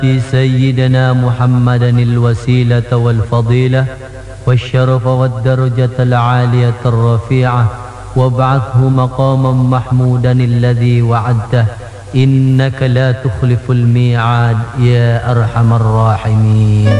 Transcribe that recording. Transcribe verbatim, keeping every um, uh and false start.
سيدنا محمدا الوسيلة والفضيلة والشرف والدرجة العالية الرفيعة وابعثه مقاما محمودا الذي وعدته إنك لا تخلف الميعاد يا أرحم الراحمين.